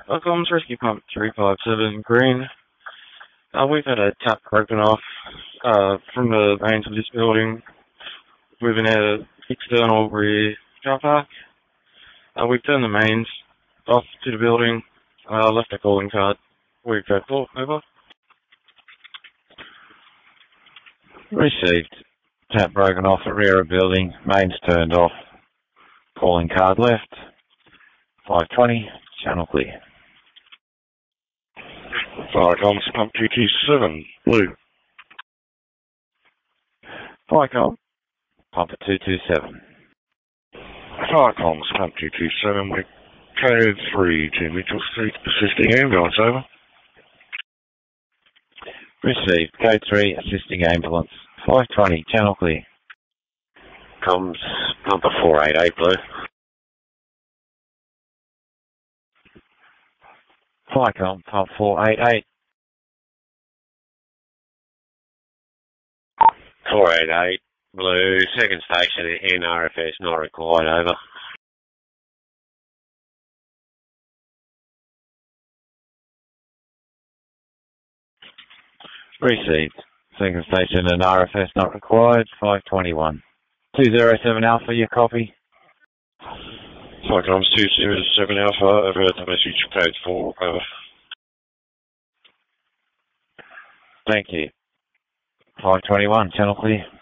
Welcome to Rescue Pump 357 Green. We've had a tap broken off from the mains of this building within an external rear car park. We've turned the mains off to the building, left a calling card. We've got call over. Received. Tap broken off at rear of building, mains turned off. Calling card left. 520, channel clear. Firecoms Pump 227, blue. Firecom, pump at 227. Firecoms Pump 227, with code 3 to Mitchell Street, assisting ambulance, over. Received. Code 3, assisting ambulance. 520, channel clear. Comms, pump at 488, blue. Firecom, pump 488. 488, blue. Second station, NRFS not required, over. Received. Second station and RFS not required. 521. 207 Alpha, your copy. Firecoms 207 Alpha, I've heard the message, code 4, over. Thank you. 521, channel clear.